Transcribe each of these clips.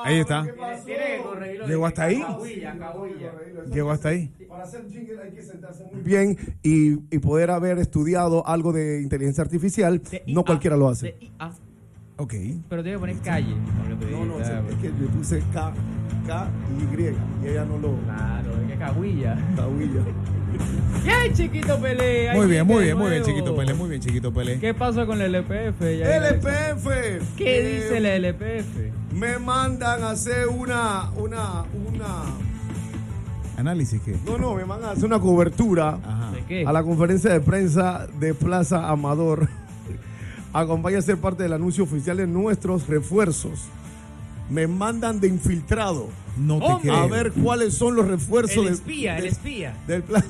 Ahí está. ¿Llegó hasta ahí? Llegó hasta ahí. Para hacer jingle hay que sentarse muy bien y poder haber estudiado algo de inteligencia artificial. No cualquiera lo hace. Ok. Pero debe poner calle. No, es que le puse K-Y y ella no lo... Claro, es que cahuilla. Cahuilla. ¡Qué chiquito Pelé! Muy bien, chiquito Pelé, muy bien, chiquito Pelé. ¿Qué pasa con la LPF? LPF. ¿Qué dice la LPF? Me mandan a hacer una... ¿Análisis qué? No, me mandan a hacer una cobertura. Ajá. ¿De qué? A la conferencia de prensa de Plaza Amador. Acompaña a ser parte del anuncio oficial de nuestros refuerzos. Me mandan de infiltrado. No te creo. A ver cuáles son los refuerzos El espía. del Plaza.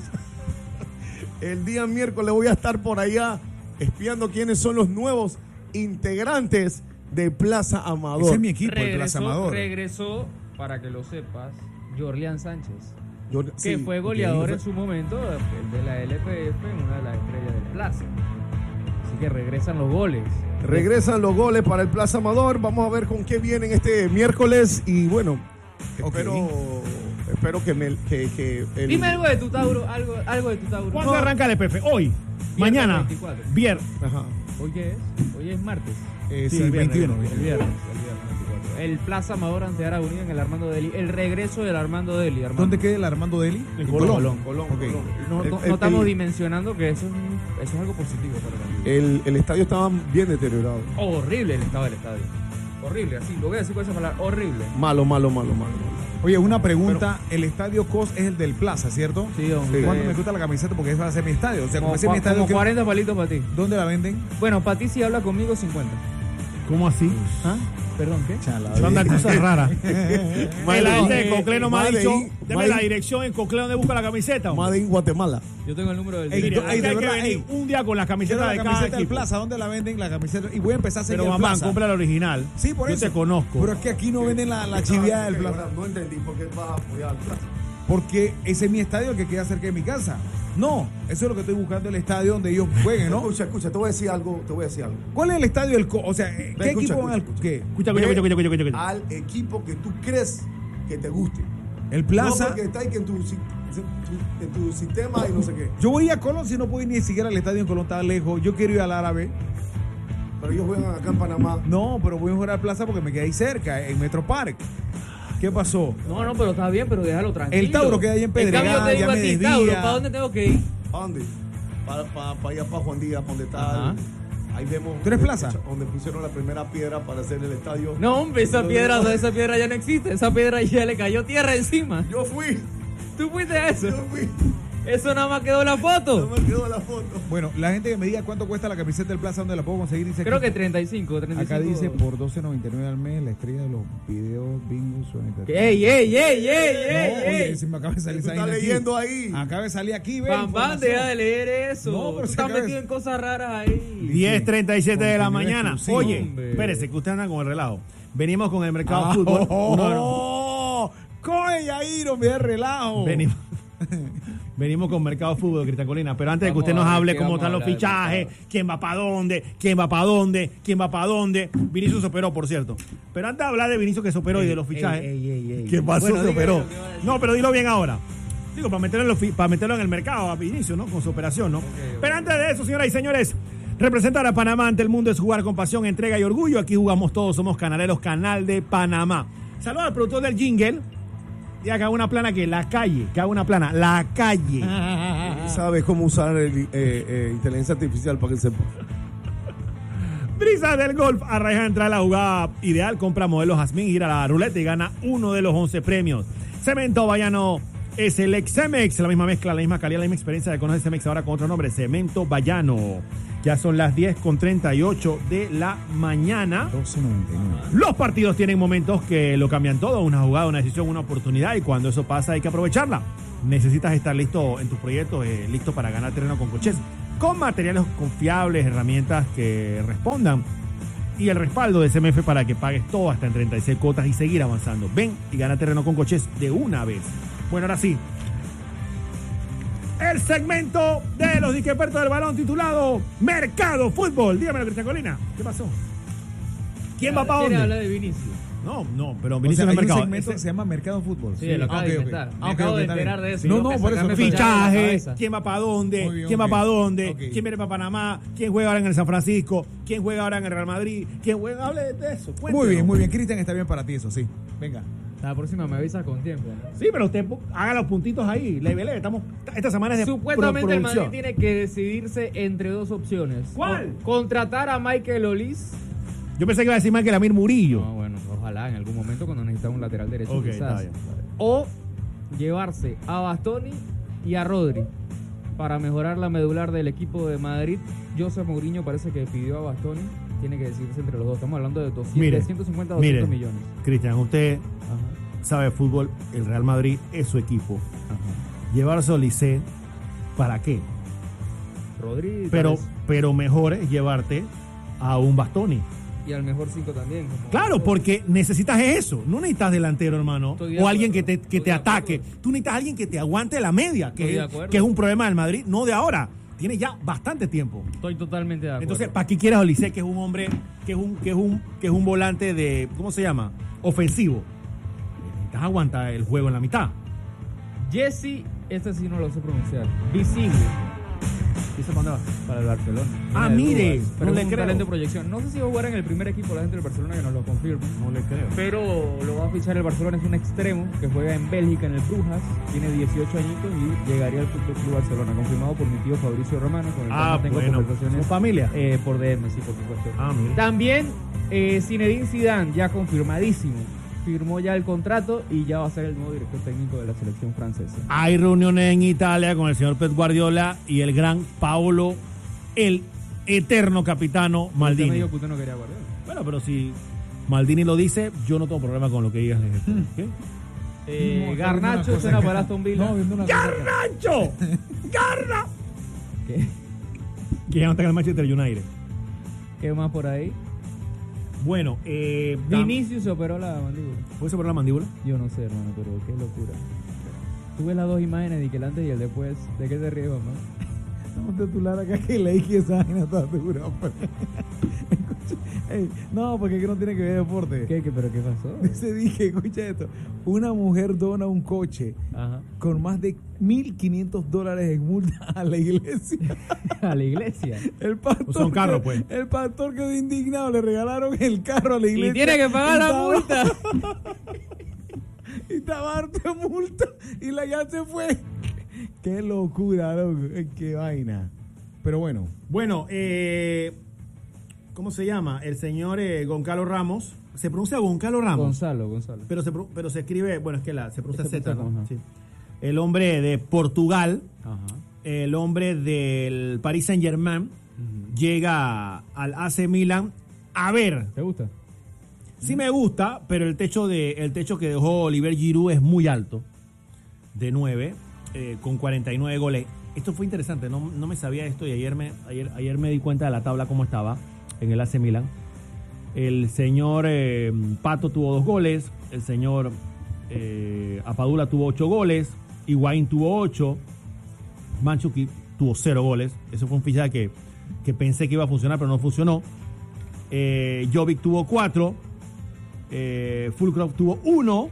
El día miércoles voy a estar por allá espiando quiénes son los nuevos integrantes de Plaza Amador. Ese es mi equipo, el Plaza Amador. Regresó, para que lo sepas, Jorlian Sánchez. Que Sí, fue goleador en su momento de la LPF en una de las estrellas del Plaza. Así que regresan los goles. Regresan los goles para el Plaza Amador. Vamos a ver con qué vienen este miércoles. Y bueno, espero que el... Dime algo de tu Tauro, algo de tu Tauro. ¿Cuándo arranca el EPF? Hoy, mañana, 24. viernes. Ajá. ¿Hoy qué es? Hoy es martes. Sí, el 21. El viernes 24. El Plaza Amador ante Aragonía en el Armando Deli. El regreso del Armando Deli. ¿Dónde queda el Armando Deli? En Colón. Okay. No estamos dimensionando que eso es algo positivo para El estadio estaba bien deteriorado. horrible el estado del estadio. Horrible, así, lo voy a decir con esa palabra, horrible. Malo. Oye, una pregunta. El estadio COS es el del Plaza, ¿cierto? Sí, hombre. ¿Cuánto me gusta la camiseta? Porque es para hacer mi estadio. O sea, como ese es mi estadio. Como 40 palitos para ti. ¿Dónde la venden? Bueno, para ti si habla conmigo 50. ¿Cómo así? ¿Ah? ¿Perdón, qué? Yo ando en cosas raras. Madre La gente de- de Coclé no me ha madre dicho, de- deme madre- la dirección en Coclé donde busca la camiseta. hombre. Made in Guatemala. Yo tengo el número del Ey, Mire, Ey, hay de que verdad, venir un día con la Quiero camiseta la de cada camiseta del equipo. Plaza. ¿Dónde la venden la camiseta? Y voy a empezar a seguir Pero el mamá, Plaza. compra la original. Sí, por Yo eso. te conozco. Pero es que aquí no venden la chiviada del Plaza. No entendí por qué vas a apoyar al Plaza. Porque ese es mi estadio, el que queda cerca de mi casa. No, eso es lo que estoy buscando, el estadio donde ellos jueguen, ¿no? Escucha, te voy a decir algo. ¿Cuál es el estadio del COS? O sea, ¿qué Ve, escucha, equipo van al escucha. qué? Escucha. Al equipo que tú crees que te guste. El No Plaza. porque está ahí que en tu sistema y no sé qué. Yo voy a Colón, si no puedo ir ni siquiera al estadio en Colón, está lejos. Yo quiero ir al Árabe. Pero ellos juegan acá en Panamá. No, pero voy a jugar al Plaza porque me quedé ahí cerca, en Metro Park. ¿Qué pasó? No, pero está bien, pero déjalo tranquilo. El Tauro queda ahí en Pedregal, En cambio, te ya digo a me ti, desvía. Tauro, ¿para dónde tengo que ir? ¿Para dónde? Para allá, para Juan Díaz, para donde Ajá. está. Ahí vemos. ¿Tú eres Plaza? Donde pusieron la primera piedra para hacer el estadio. No, hombre, esa piedra ya no existe. Esa piedra ya le cayó tierra encima. Yo fui. ¿Tú fuiste a eso? Yo fui. Eso nada más quedó la foto. No me quedó la foto. Bueno, la gente que me diga cuánto cuesta la camiseta del Plaza, ¿dónde la puedo conseguir? Dice Creo aquí- que 35. Acá dice por $12.99 al mes, la estrella de los videos bingo suena. ¡Ey! No, oye, se me acaba de salir Tú esa estás vaina aquí. leyendo ahí. Acaba de salir aquí, ve. Bam, información. deja de leer eso. No, pero Tú se estás acaba de- metido en cosas raras ahí. 10:37 de la Contenido mañana. exclusivo. Oye, Hombre. espérese, que usted anda con el relajo. Venimos con el mercado fútbol. Uno de los- ¡Oh! ¡Coge, Yairo! Me da relajo. Venimos con Mercado Fútbol de Cristacolina, pero antes de que Vamos usted nos a ver hable qué cómo vamos están a los hablar del fichajes, mercado. quién va para dónde, Vinicius se operó, por cierto. Pero antes de hablar de Vinicius que se operó y de los fichajes, ¿qué pasó? Bueno, Se diga operó. lo que iba a decir. No, pero dilo bien ahora. Digo, para meterlo en el mercado a Vinicius, ¿no? Con su operación, ¿no? Pero antes de eso, señoras y señores, representar a Panamá ante el mundo es jugar con pasión, entrega y orgullo. Aquí jugamos todos, somos canaleros, Canal de Panamá. Saludos al productor del jingle. Y acá una plana la calle. ¿Sabes cómo usar inteligencia artificial para que sepa? Brisa del Golf arranca a entrar a la jugada ideal, compra modelo Jazmín, gira la ruleta y gana uno de los 11 premios. Cemento Bayano es el Cemex, la misma mezcla, la misma calidad, la misma experiencia de conocer Cemex ahora con otro nombre, Cemento Bayano. Ya son las 10:38 de la mañana. $12.99. Los partidos tienen momentos que lo cambian todo, una jugada, una decisión, una oportunidad, y cuando eso pasa hay que aprovecharla. Necesitas estar listo en tus proyectos, listo para ganar terreno con Coches, con materiales confiables, herramientas que respondan y el respaldo de CMF para que pagues todo hasta en 36 cuotas y seguir avanzando. Ven y gana terreno con Coches de una vez. Bueno, ahora sí, el segmento de los disquepertos del balón titulado Mercado Fútbol. Dígamelo, Cristian Colina, ¿qué pasó? ¿Quién va para ¿Quiere dónde? hablar de Vinicius? No, pero O Vinicius sea, no hay es un mercado. segmento que se llama Mercado Fútbol. Sí, lo acabo de inventar. Me acabo de enterar de eso. No, Yo no, que por eso. sacarme esa Fichaje, cabeza. quién va para dónde, Muy bien, quién va ok. para dónde, Ok. quién viene para Panamá, quién juega ahora en el San Francisco, quién juega ahora en el Real Madrid, quién juega, hable de eso. Muy bien, muy bien. Cristian, está bien para ti eso, sí. Venga. La próxima me avisas con tiempo. ¿no? Sí, pero usted haga los puntitos ahí, levele, estamos, esta semana es de Supuestamente el Madrid producción. tiene que decidirse entre dos opciones. ¿Cuál? Contratar a Michael Olís. Yo pensé que iba a decir más que Amir Murillo. No, bueno, ojalá en algún momento cuando necesitamos un lateral derecho Ok, quizás. está bien, está bien. O llevarse a Bastoni y a Rodri para mejorar la medular del equipo de Madrid. José Mourinho parece que pidió a Bastoni. Tiene que decidirse entre los dos. Estamos hablando de 200, Mire, 150 a 200 millones. Cristian, usted Ajá, sabe de fútbol, el Real Madrid es su equipo. ajá. Llevarse a Olise, ¿para qué? Rodri Pero mejor es llevarte a un Bastoni. y al mejor 5 también. como- Claro, porque necesitas eso. No necesitas delantero, hermano. Estoy de O alguien que acuerdo, te estoy de ataque. acuerdo. Tú necesitas alguien que te aguante la media, Estoy de que acuerdo. es un problema del Madrid, no de ahora. Tiene ya bastante tiempo. Estoy totalmente de acuerdo. Entonces, ¿para qué quieres a Olise, que es un hombre, que es un volante de, ¿cómo se llama? Ofensivo. Necesitas aguantar el juego en la mitad. Jesse, este sí no lo sé pronunciar. Visible ¿Y ese para dónde para el Barcelona. Ah, Viene de mire, Brujas, no pero le es un creo. talento de proyección. No sé si va a jugar en el primer equipo la gente del Barcelona, que nos lo confirme. va? No le creo. Pero lo va a fichar el Barcelona, es un extremo que juega en Bélgica, en el Brujas, tiene 18 añitos y llegaría al Fútbol Club Barcelona, confirmado por mi tío Fabricio Romano, con el cual Ah, tengo bueno. conversaciones ¿Su familia? por DM, sí, por supuesto. Ah, mire. También Zinedine Zidane, ya confirmadísimo, firmó ya el contrato y ya va a ser el nuevo director técnico de la selección francesa. Hay reuniones en Italia con el señor Pep Guardiola y el gran Paolo, el eterno capitano Usted me Maldini. dijo que usted no quería Guardiola. Bueno, pero si Maldini lo dice, yo no tengo problema con lo que digas. ¿Qué? Garnacho suena para Aston Villa. No, viendo una cosa acá. ¡Garnacho! ¡Garra! ¿Qué? Que ya no está en el Manchester United. ¿Qué más por ahí? Bueno, Vinicius se operó la mandíbula. ¿puedes por la mandíbula? Yo no sé, hermano, pero qué locura. Tú ves las dos imágenes de que el antes y el después. ¿De qué te ríes, mamá? Vamos a titular acá que leí que esa vaina está dura. pues. Ey, no, porque aquí no tiene que ver deporte. ¿Pero qué pasó? Se dije, escucha esto. Una mujer dona un coche Ajá. con más de $1,500 en multa a la iglesia. A la iglesia. El pastor, Son carros, pues. El pastor quedó indignado, le regalaron el carro a la iglesia. Y tiene que pagar la estaba- multa. Y estaba harto de multa y la ya se fue. Qué locura, loco. Qué vaina. Pero bueno, Bueno, ¿cómo se llama? El señor Goncalo Ramos. Se pronuncia Goncalo Ramos. Gonzalo. Pero se escribe, bueno, es que se pronuncia Se Z, pronuncia, ¿no? ajá. Sí. El hombre de Portugal, Ajá. el hombre del Paris Saint-Germain, llega al AC Milan. A ver, ¿Te gusta? sí me gusta, pero el techo que dejó Oliver Giroud es muy alto, de 9, con 49 goles. Esto fue interesante, no me sabía esto y ayer me di cuenta de la tabla cómo estaba en el AC Milan. El señor Pato tuvo 2 goles, el señor Apadula tuvo 8 goles, Higuaín tuvo 8, Mandzukic tuvo 0 goles. Eso fue un fichaje que pensé que iba a funcionar, pero no funcionó. Jovic tuvo 4, Fulcroft tuvo 1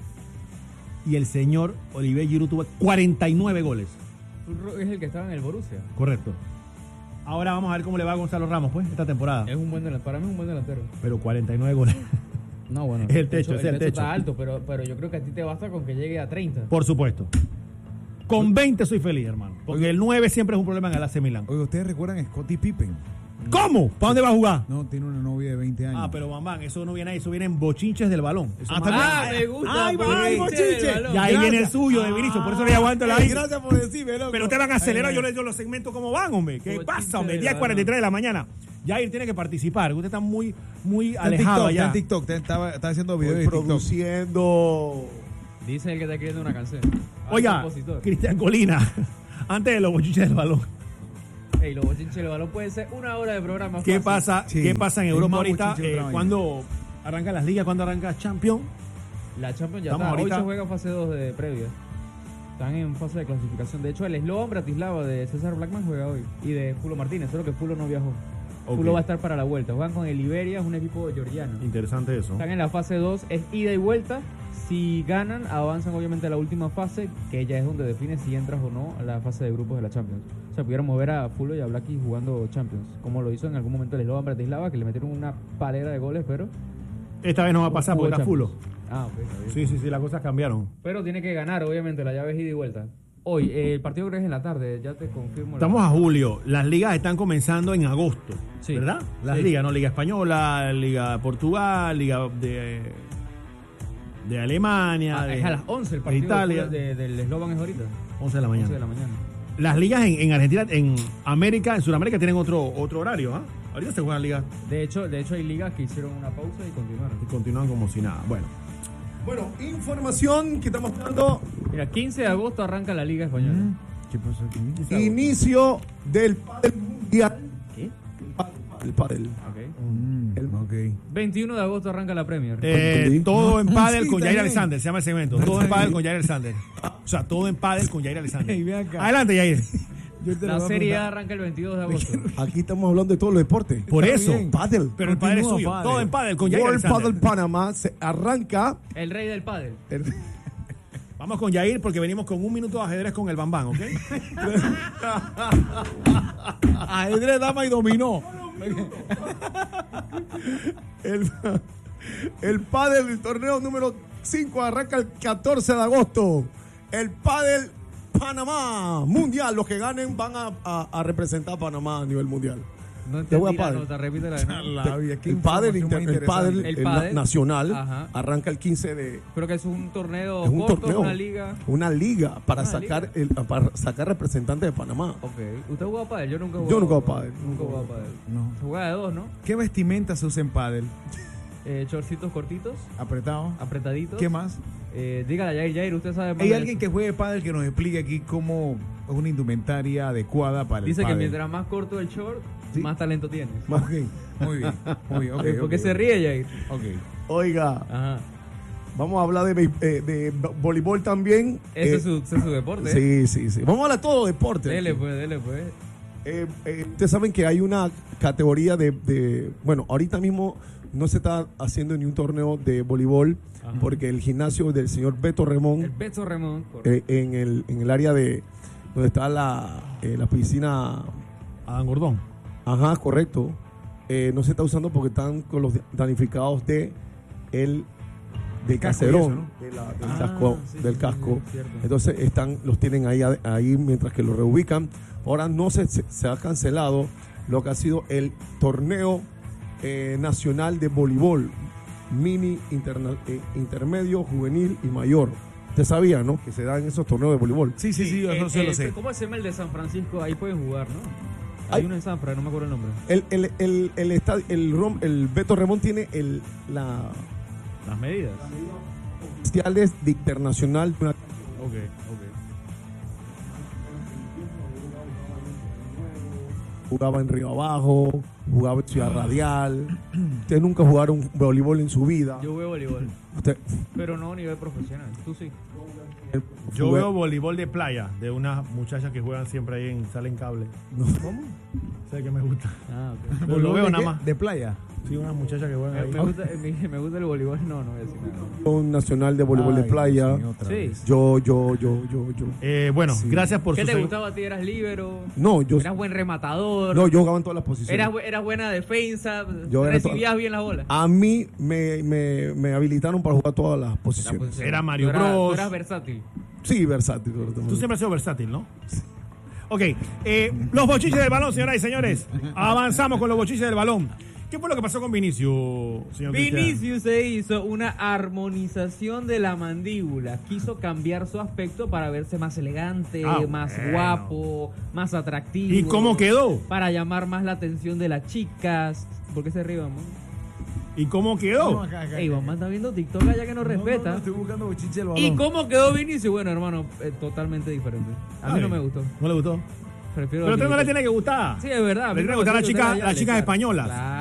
y el señor Olivier Giroud tuvo 49 goles. Es el que estaba en el Borussia. Correcto. Ahora vamos a ver cómo le va a Gonzalo Ramos, pues, esta temporada. Es un buen delantero. Para mí es un buen delantero. Pero 49 goles. No, bueno. Es el techo, es el techo. Está alto, pero yo creo que a ti te basta con que llegue a 30. Por supuesto. Con 20 soy feliz, hermano. Porque el 9 siempre es un problema en el AC Milan. oiga, ¿ustedes recuerdan a Scottie Pippen? ¿Cómo? ¿Para dónde va a jugar? No, tiene una novia de 20 años. Ah, pero mamá, eso no viene ahí, eso viene en bochinches del balón. Eso más- Me gusta. Ay, va, porque ay, dice bochinche. del balón. Y ahí viene el suyo de Vinicius, por eso le aguanto la ahí. Gracias por decirme, loco. Pero te van a acelerar, Ay, yo los segmentos cómo van, hombre. ¿Qué Bochinche pasa, hombre? del 10:43 de la mañana. Jair tiene que participar. Usted está muy Está en alejado TikTok, allá. está en TikTok. Está haciendo videos Estoy de TikTok. produciendo. Dice el que está escribiendo una canción. Oiga, Compositor. Cristian Colina, antes de los bochinches del balón. Ey, los bochinches del balón puede ser 1 hora de programa. ¿Qué fácil. pasa, Sí, ¿Qué pasa en es Europa más ahorita? bochinche que otra vaina. ¿Cuándo arrancan las ligas? ¿Cuándo arranca Champions? La Champions ya Estamos está. ahorita- Hoy se juega fase 2 de previa. Están en fase de clasificación. De hecho, el Slovan Bratislava de César Blackman juega hoy. Y de Pulo Martínez, solo que Pulo no viajó. Ok. Fulo va a estar para la vuelta. Juegan con el Iberia, es un equipo georgiano. Interesante eso. Están en la fase 2, es ida y vuelta. Si ganan, avanzan obviamente a la última fase, que ya es donde define si entras o no a la fase de grupos de la Champions. O sea, pudiéramos ver a Fulo y a Blacky jugando Champions, como lo hizo en algún momento el Slovan Bratislava, que le metieron una palera de goles, pero... Esta vez no va a pasar jugó porque está Champions. Fulo. Ah, ok, está bien. Sí, las cosas cambiaron. Pero tiene que ganar, obviamente, la llave es ida y vuelta. Hoy, el partido creo que es en la tarde, ya te confirmo. Estamos a julio, las ligas están comenzando en agosto, Sí. ¿verdad? Las Sí. ligas, ¿no? Liga Española, Liga de Portugal, Liga de Alemania, Es a las 11 el partido Italia. del Slovan es ahorita. 11 de la mañana. 11 de la mañana. Las ligas en Argentina, en América, en Sudamérica tienen otro horario, ¿ah? Ahorita se juegan ligas De hecho hay ligas que hicieron una pausa y continuaron. y continúan como si nada. Bueno, Bueno, información que estamos dando. Mira, 15 de agosto arranca la Liga Española. ¿Qué pasó aquí? Inicio del pádel mundial. ¿Qué? El pádel. Ok. El- 21 de agosto arranca la Premier. todo en pádel Sí, con Jair está bien. Alexander, se llama el segmento. Todo en pádel con Jair Alexander. O sea, todo en pádel con Jair Alexander. Ey, ven acá. Adelante, Jair. Yo te lo La voy a Serie A preguntar. arranca el 22 de agosto. Aquí estamos hablando de todos los deportes. Por Está eso. bien. Pádel. Pero el pádel es Continúa, suyo. pádel. Todo en pádel con Jair World Alexander. Padel Panamá se arranca. El rey del pádel. el- Vamos con Jair porque venimos con un minuto de ajedrez con el Bambán, ¿ok? Ajedrez, dama y dominó. el pádel, el torneo número 5 arranca el 14 de agosto. El pádel Panamá mundial. Los que ganen van a representar a Panamá a nivel mundial. No Te voy a entendí la pádel. nota, repítela de nuevo. La vida, qué El pádel, información más el pádel, interesante. El pádel. nacional Ajá. arranca el 15 de Creo que es un torneo es un corto, torneo, una liga. una liga para Una sacar liga. para sacar representantes de Panamá. Ok. ¿Usted jugó a pádel? Yo nunca he Yo nunca he jugado jugado pádel. Nunca he jugado a pádel. No. Se juega de dos, ¿no? ¿Qué vestimenta se usa en pádel? Chorcitos cortitos, ¿Apretado? apretaditos. ¿Qué más? Dígale a Jair, usted sabe más ¿Hay de alguien eso. que juegue pádel que nos explique aquí cómo es una indumentaria adecuada para Dice el que pádel? mientras más corto el short, Sí. más talento tienes. Ok, muy bien. Muy bien. ¿Por qué ok. se ríe, Jair? Ok. Oiga, Ajá. vamos a hablar de voleibol también. Ese es su deporte. Sí. Vamos a hablar de todo deporte. Dele pues. Ustedes saben que hay una categoría bueno, ahorita mismo no se está haciendo ni un torneo de voleibol Ajá. porque el gimnasio del señor Beto El Remón Beto Ramón. en el área de donde está la piscina, Adán Gordón. ajá, correcto, no se está usando porque están con los damnificados del casco caserón, y eso, ¿no? del casco, sí, del sí, casco. sí, cierto. Entonces los tienen ahí mientras que lo reubican. Ahora no se ha cancelado lo que ha sido el torneo nacional de voleibol, mini, intermedio, juvenil y mayor. Usted sabía, ¿no? Que se dan esos torneos de voleibol. Sí, yo no sé, lo sé. ¿Cómo se llama el de San Francisco? Ahí pueden jugar, ¿no? Hay Ay. uno en San Fran, no me acuerdo el nombre. El Beto Remón tiene Las medidas. oficiales de internacional. Ok. Jugaba en Río Abajo, jugaba en Ciudad Radial. Ustedes nunca jugaron voleibol en su vida. Yo veo voleibol, Usted, pero no a nivel profesional. Tú sí. Yo jugué- veo voleibol de playa de unas muchachas que juegan siempre ahí en Salen Cable. ¿Cómo? Sé que me gusta. Ah, ok. Pero lo veo ¿De nada qué? más. ¿De playa? Sí, unas muchachas que juegan ahí. Me gusta el voleibol. No voy a decir nada. Un nacional de voleibol de Ay, playa. Dios mío, otra Sí. vez. Yo. Bueno, Sí. gracias por ¿Qué su te segui- gustaba a ti? ¿Eras líbero? No, yo. ¿Eras buen rematador? No, yo jugaba en todas las posiciones. ¿Eras buena defensa? Yo era ¿Recibías bien la bola? A mí me habilitaron para jugar todas las posiciones. Era Mario Tú eras- Bros. Tú eras versátil. Sí, versátil. sobre todo. Tú siempre has sido versátil, ¿no? Ok, los bochiches del balón, señoras y señores. Avanzamos con los bochiches del balón. ¿Qué fue lo que pasó con Vinicius, señor Cristian? Vinicius se hizo una armonización de la mandíbula. Quiso cambiar su aspecto para verse más elegante, más bueno. guapo, más atractivo. ¿Y cómo quedó? Para llamar más la atención de las chicas. ¿Por qué se ríe, mamá? ¿Y cómo quedó? Vamos acá. Ey, mamá está viendo TikTok allá que no respeta. No, estoy buscando bochiche del balón. ¿Y cómo quedó Vinicius? Bueno, hermano, totalmente diferente. A mí Ay, no me gustó. ¿No le gustó? Prefiero Pero a usted no le Vinicius. tiene que gustar. Sí, es verdad. Le tiene que gustar a las chicas españolas. Claro.